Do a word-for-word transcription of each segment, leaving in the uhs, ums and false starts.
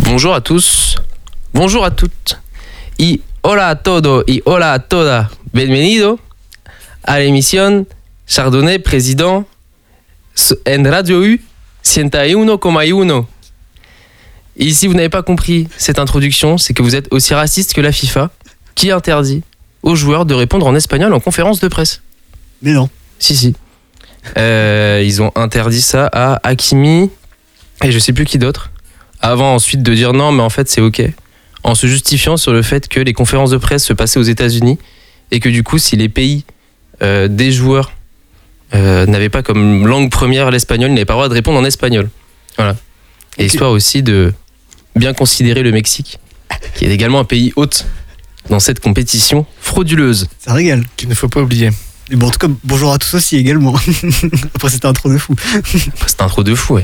Bonjour à tous, bonjour à toutes, y hola a todo y hola a toda. Bienvenido a l'émission Chardonnay Président en Radio U cent un virgule un. Et si vous n'avez pas compris cette introduction, c'est que vous êtes aussi raciste que la FIFA, qui interdit aux joueurs de répondre en espagnol en conférence de presse. Mais non. Si, si. Euh, ils ont interdit ça à Hakimi et je sais plus qui d'autre. Avant ensuite de dire non, mais en fait c'est ok. En se justifiant sur le fait que les conférences de presse se passaient aux États-Unis et que du coup, si les pays euh, des joueurs euh, n'avaient pas comme langue première l'espagnol, ils n'avaient pas le droit de répondre en espagnol. Voilà. Et okay. Histoire aussi de bien considérer le Mexique, qui est également un pays hôte dans cette compétition frauduleuse. Ça régale. Qu'il ne faut pas oublier. Et bon, en tout cas, bonjour à tous aussi également. Après cette intro de fou. Après cette intro de fou, ouais.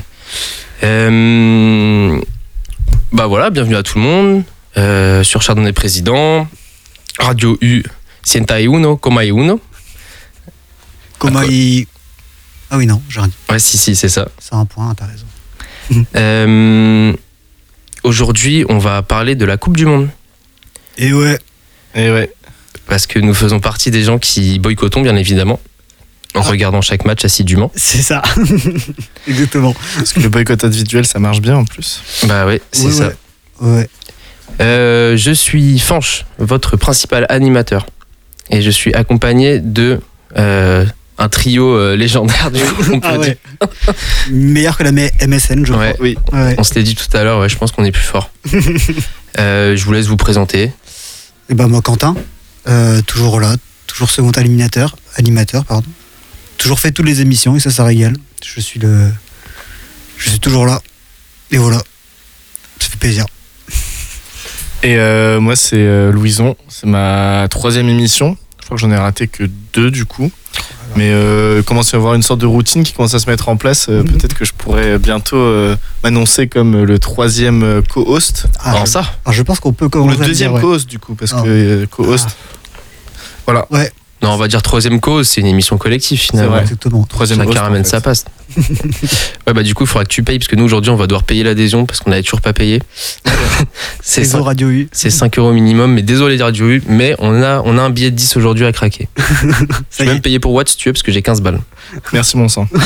Euh, bah voilà, bienvenue à tout le monde euh, sur Chardonnay Président, Radio U cent un virgule un. Comme il... Ah oui, non, j'ai rien dit. Ouais, si, si, c'est ça. C'est un point, t'as raison. euh, aujourd'hui, on va parler de la Coupe du Monde. Et ouais. Et ouais. Parce que nous faisons partie des gens qui boycottons, bien évidemment, en ah. regardant chaque match assidûment. C'est ça. Exactement. Parce que le boycott individuel, ça marche bien en plus. Bah ouais, c'est ouais, ça. Ouais. ouais. Euh, je suis Fanch, votre principal animateur. Et je suis accompagné de euh, un trio euh, légendaire, du coup, on peut ah ouais. dire. Meilleur que la M S N, je ouais. crois. Oui, ouais. On se l'est dit tout à l'heure, ouais, je pense qu'on est plus fort. euh, je vous laisse vous présenter. Et ben moi, Quentin. Euh, toujours là, toujours second animateur, animateur, pardon. Toujours fait toutes les émissions et ça, ça régale. Je suis le, je suis toujours là. Et voilà, ça fait plaisir. Et euh, moi, c'est euh, Louison. C'est ma troisième émission. Je crois que j'en ai raté que deux du coup. Mais euh, commence à y avoir une sorte de routine qui commence à se mettre en place. Euh, mmh. Peut-être que je pourrais bientôt euh, m'annoncer comme le troisième co-host. Ah, Alors je, ça alors je pense qu'on peut commencer. Ou le deuxième dire, co-host ouais. du coup, parce ah. que euh, co-host. Ah. Voilà. Ouais. Non, on va dire troisième cause, c'est une émission collective finalement. C'est vrai, exactement. Troisième Chacun host, ramène en fait. Sa passe. Ouais, bah du coup, il faudra que tu payes, parce que nous aujourd'hui, on va devoir payer l'adhésion parce qu'on n'avait toujours pas payé. c'est cinq, Radio U. C'est cinq euros minimum, mais désolé Radio U, mais on a, on a un billet de dix aujourd'hui à craquer. Je vais même payer pour Watt si tu veux, parce que j'ai quinze balles. Merci mon sang.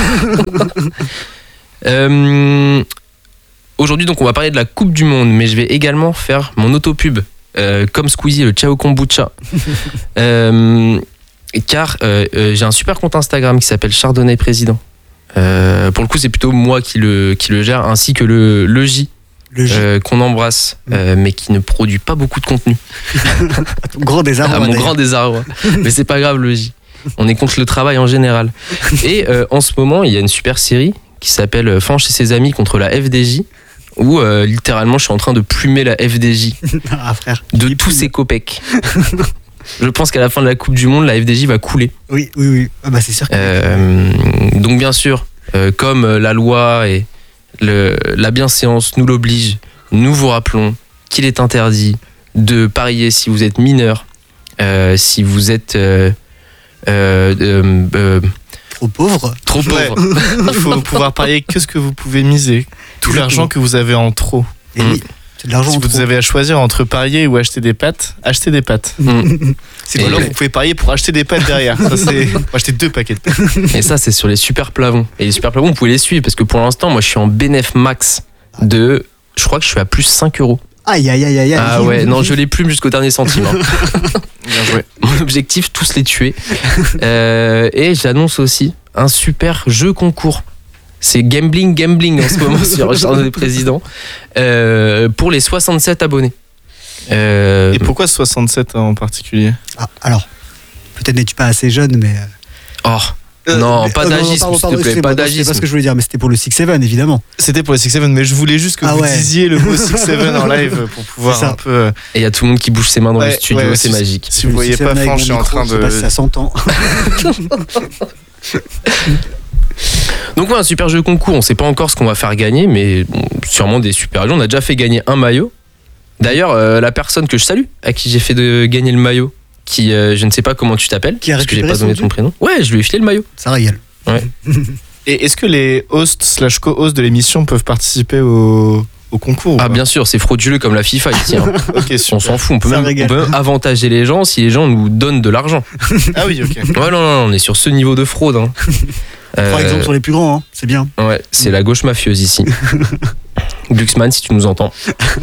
euh, aujourd'hui, donc, on va parler de la Coupe du Monde, mais je vais également faire mon autopub. Euh, comme Squeezie, le Ciao Kombucha. euh, car euh, euh, j'ai un super compte Instagram qui s'appelle Chardonnay Président. Euh, pour le coup, c'est plutôt moi qui le, qui le gère, ainsi que le, le J, le J. Euh, qu'on embrasse, mmh. euh, mais qui ne produit pas beaucoup de contenu. À ton grand désarroi. À mon grand désarroi. Mais c'est pas grave, le J. On est contre le travail en général. Et euh, en ce moment, il y a une super série qui s'appelle Fanch et ses amis contre la F D J. Où euh, littéralement je suis en train de plumer la F D J ah, frère, de tous ses copecs. Je pense qu'à la fin de la Coupe du Monde, la F D J va couler. Oui, oui, oui. Ah bah c'est sûr. Que... Euh, donc bien sûr, euh, comme la loi et le, la bienséance nous l'oblige, nous vous rappelons qu'il est interdit de parier si vous êtes mineur, euh, si vous êtes euh, euh, euh, euh, trop pauvre. Trop pauvre. Ouais. Il faut pouvoir parier que ce que vous pouvez miser. Tout l'argent que vous avez en trop. Et mmh. C'est de l'argent si en vous trop. avez à choisir entre parier ou acheter des pâtes, achetez des pâtes. Mmh. C'est alors vous pouvez parier pour acheter des pâtes derrière. Ça, c'est... Pour acheter deux paquets de pâtes. Et ça, c'est sur les super plavons. Et les super plavons, vous pouvez les suivre parce que pour l'instant, moi, je suis en bénéf max de. Je crois que je suis à plus cinq euros. Aïe, aïe, aïe, aïe. Ah ouais, non, je les plume jusqu'au dernier centime. Hein. Bien joué. Mon objectif, tous les tuer. Euh, et j'annonce aussi un super jeu concours. C'est Gambling Gambling en ce moment sur Chardonnay Président euh, pour les soixante-sept abonnés. Euh... Et pourquoi soixante-sept en particulier? Ah, alors, peut-être n'es-tu pas assez jeune, mais... Oh, euh, non, mais, pas euh, d'agisme, non, non, pardon, s'il te plaît, pas d'agisme. C'est pas ce que je voulais dire, mais c'était pour le six sept, évidemment. C'était pour le six sept, mais je voulais juste que ah vous ouais. disiez le mot six sept en live pour pouvoir un peu... Et il y a tout le monde qui bouge ses mains dans ouais, le studio, ouais, c'est si, magique. Si vous voyez pas Franck, je suis en train de... C'est à cent ans. Donc ouais, un super jeu concours, on sait pas encore ce qu'on va faire gagner, mais bon, sûrement des super jeux. On a déjà fait gagner un maillot. D'ailleurs, euh, la personne que je salue, à qui j'ai fait de gagner le maillot, qui euh, je ne sais pas comment tu t'appelles, qui a parce que j'ai pas donné ton prénom. Ouais, je lui ai filé le maillot. Ça régale. Ouais. Et est-ce que les hosts slash co-hosts de l'émission peuvent participer au, au concours. ou Ah pas bien sûr, c'est frauduleux comme la FIFA ici. Hein. Ok, On super. s'en fout, on peut, Ça même, on régale. peut même avantager les gens si les gens nous donnent de l'argent. Ah oui, ok. Ouais, non, non, on est sur ce niveau de fraude. Hein. Par Euh, exemple, sur les plus grands, hein, c'est bien. Ouais, c'est la gauche mafieuse ici. Glucksmann, si tu nous entends.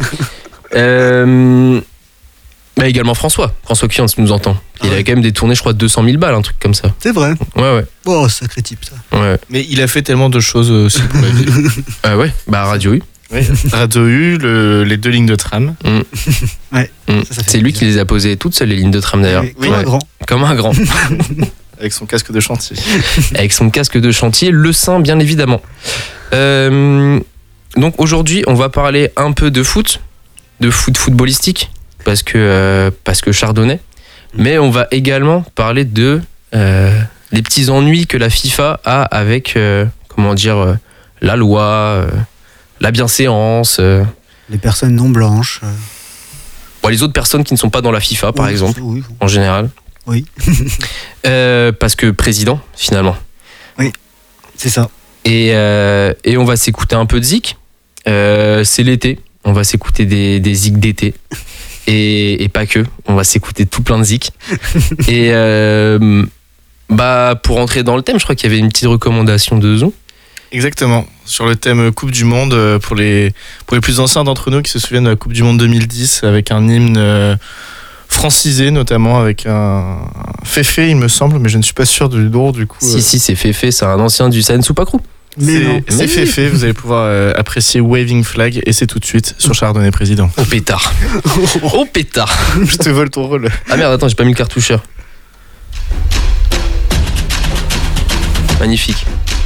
Euh, Mais également François, François Fillon, si tu nous entends. Il Ah ouais. a quand même détourné, je crois, deux cent mille balles, un truc comme ça. C'est vrai. Ouais, ouais. Oh, sacré type, ça. Ouais, Mais il a fait tellement de choses aussi pour la ville. Euh, ouais. Bah, Radio U. Oui. Radio U, le- les deux lignes de tram. Mm. Ça, ça fait C'est lui plaisir. qui les a posées toutes seules, les lignes de tram d'ailleurs. Oui, comme un Ouais. grand. Comme un grand. Avec son casque de chantier. Avec son casque de chantier, le sein, bien évidemment. Euh, Donc aujourd'hui, on va parler un peu de foot, de foot footballistique, parce que, euh, parce que Chardonnay. Mais on va également parler de euh, les petits ennuis que la FIFA a avec, euh, comment dire, euh, la loi, euh, la bienséance, euh, Les personnes non blanches. euh, bon, les autres personnes qui ne sont pas dans la FIFA, par oui, exemple, Oui. en général. Oui. Euh, parce que président, finalement. C'est ça. Et, euh, et on va s'écouter un peu de zik. Euh, c'est l'été. On va s'écouter des, des zik d'été. Et, et pas que. On va s'écouter tout plein de zik. Et euh, bah, pour entrer dans le thème, je crois qu'il y avait une petite recommandation de Zoom. Exactement. Sur le thème Coupe du Monde, euh, pour les, pour les plus anciens d'entre nous qui se souviennent de la Coupe du Monde deux mille dix, avec un hymne euh, francisé, notamment avec un Féfé, il me semble, mais je ne suis pas sûr du nom, du coup. Si, euh, si, c'est Féfé, c'est un ancien du Sen Soupacrou. Mais c'est- non. C'est Mais oui. Féfé, vous allez pouvoir euh, apprécier Waving Flag, et c'est tout de suite sur Chardonnay Président. Au pétard. Au pétard. Je te vole ton rôle. Ah merde, attends, j'ai pas mis le cartoucheur. Magnifique.